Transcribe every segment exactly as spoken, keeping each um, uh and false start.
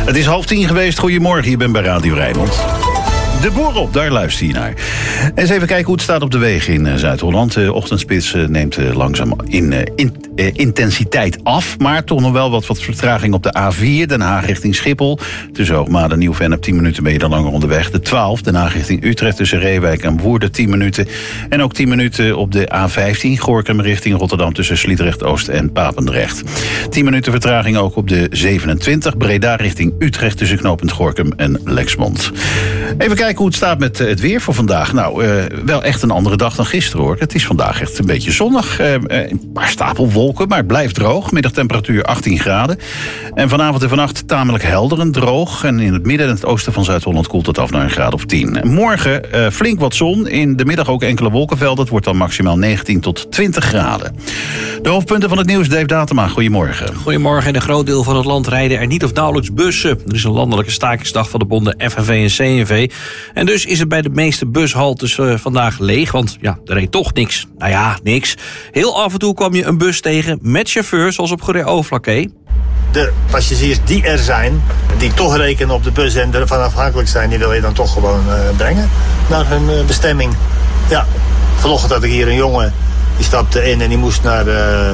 Het is half tien geweest. Goedemorgen, je bent bij Radio Rijnmond. De boer op, daar luister je naar. Eens even kijken hoe het staat op de wegen in Zuid-Holland. De ochtendspits neemt langzaam in, in, intensiteit af. Maar toch nog wel wat, wat vertraging op de A vier, Den Haag richting Schiphol. Tussen Hoogmade en Nieuw-Vennep, tien minuten ben je dan langer onderweg. De twaalf, Den Haag richting Utrecht tussen Reewijk en Woerden, tien minuten. En ook tien minuten op de A vijftien, Gorinchem richting Rotterdam tussen Sliedrecht-Oost en Papendrecht. tien minuten vertraging ook op de zevenentwintig, Breda richting Utrecht tussen knooppunt Gorinchem en Lexmond. Even kijken hoe het staat met het weer voor vandaag. Nou, uh, wel echt een andere dag dan gisteren, hoor. Het is vandaag echt een beetje zonnig. Uh, een paar stapelwolken, maar het blijft droog. Middagtemperatuur achttien graden. En vanavond en vannacht tamelijk helder en droog. En in het midden en het oosten van Zuid-Holland koelt het af naar een graad of tien. Morgen uh, flink wat zon. In de middag ook enkele wolkenvelden. Het wordt dan maximaal negentien tot twintig graden. De hoofdpunten van het nieuws, Dave Datema. Goedemorgen. Goedemorgen. In een groot deel van het land rijden er niet of nauwelijks bussen. Er is een landelijke stakingsdag van de bonden F N V en C N V. En dus is het bij de meeste bushaltes uh, vandaag leeg, want ja, er reed toch niks. Nou ja, niks. Heel af en toe kwam je een bus tegen met chauffeur, zoals op Goeree-Overflakkee. De passagiers die er zijn, die toch rekenen op de bus en ervan afhankelijk zijn, die wil je dan toch gewoon uh, brengen naar hun uh, bestemming. Ja, vanochtend had ik hier een jongen, die stapte in en die moest naar uh,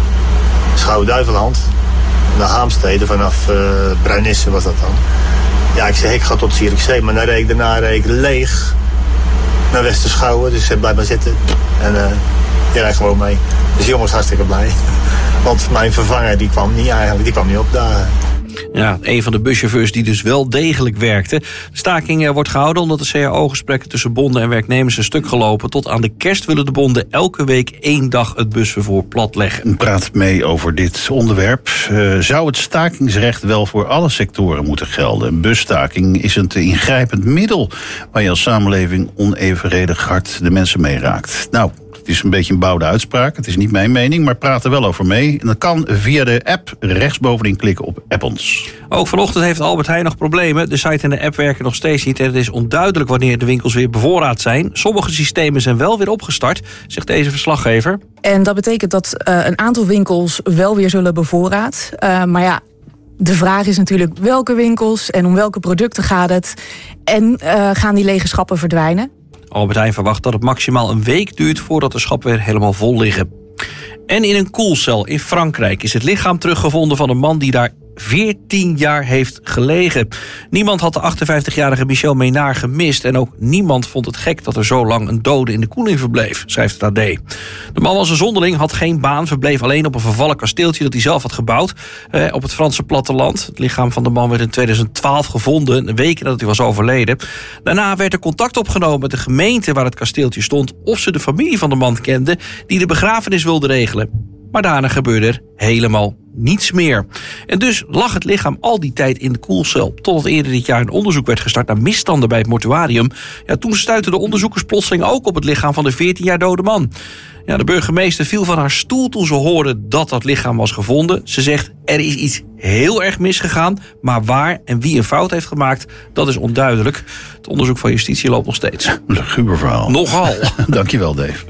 Schouwen-Duiveland, naar Haamstede, vanaf uh, Bruinisse was dat dan. Ja, ik zeg, ik ga tot Zierikzee, maar dan reed ik daarna reed ik leeg naar Westerschouwen. Dus uh, blijf maar zitten. En uh, die rijdt gewoon mee. Dus de jongen was hartstikke blij. Want mijn vervanger, die kwam niet eigenlijk, die kwam niet opdagen. Ja, een van de buschauffeurs die dus wel degelijk werkte. De staking wordt gehouden omdat de C A O-gesprekken tussen bonden en werknemers een stuk gelopen. Tot aan de kerst willen de bonden elke week één dag het busvervoer platleggen. Praat mee over dit onderwerp. Uh, zou het stakingsrecht wel voor alle sectoren moeten gelden? Een busstaking is een te ingrijpend middel waar je als samenleving onevenredig hard de mensen mee raakt. Nou, het is een beetje een bouwde uitspraak. Het is niet mijn mening, maar praat er wel over mee. En dat kan via de app rechtsbovenin klikken op App ons. Ook vanochtend heeft Albert Heijn nog problemen. De site en de app werken nog steeds niet en het is onduidelijk wanneer de winkels weer bevoorraad zijn. Sommige systemen zijn wel weer opgestart, zegt deze verslaggever. En dat betekent dat uh, een aantal winkels wel weer zullen bevoorraad. Uh, maar ja, de vraag is natuurlijk welke winkels en om welke producten gaat het. En uh, gaan die lege schappen verdwijnen? Albert Heijn verwacht dat het maximaal een week duurt voordat de schappen weer helemaal vol liggen. En in een koelcel in Frankrijk is het lichaam teruggevonden van een man die daar veertien jaar heeft gelegen. Niemand had de achtenvijftigjarige Michel Ménard gemist en ook niemand vond het gek dat er zo lang een dode in de koeling verbleef, schrijft het A D. De man was een zonderling, had geen baan, verbleef alleen op een vervallen kasteeltje dat hij zelf had gebouwd eh, op het Franse platteland. Het lichaam van de man werd in tweeduizend twaalf gevonden, een week nadat hij was overleden. Daarna werd er contact opgenomen met de gemeente waar het kasteeltje stond of ze de familie van de man kenden die de begrafenis wilde regelen. Maar daarna gebeurde er helemaal niets meer. En dus lag het lichaam al die tijd in de koelcel. Totdat eerder dit jaar een onderzoek werd gestart naar misstanden bij het mortuarium. Ja, toen stuitten de onderzoekers plotseling ook op het lichaam van de veertien jaar dode man. Ja, de burgemeester viel van haar stoel toen ze hoorde dat dat lichaam was gevonden. Ze zegt, er is iets heel erg misgegaan, maar waar en wie een fout heeft gemaakt, dat is onduidelijk. Het onderzoek van justitie loopt nog steeds. Luguber verhaal. Nogal. Dankjewel, Dave.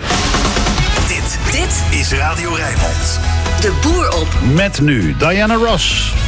Dit, dit is Radio Rijnmond. De boer op. Met nu Diana Ross.